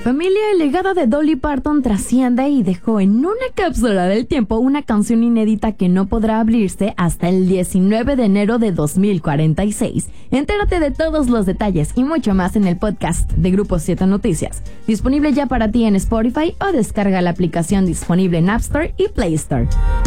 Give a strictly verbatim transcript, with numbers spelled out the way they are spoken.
Familia, el legado de Dolly Parton trasciende y dejó en una cápsula del tiempo una canción inédita que no podrá abrirse hasta el diecinueve de enero de dos mil cuarenta y seis. Entérate de todos los detalles y mucho más en el podcast de Grupo siete Noticias, disponible ya para ti en Spotify o descarga la aplicación disponible en App Store y Play Store.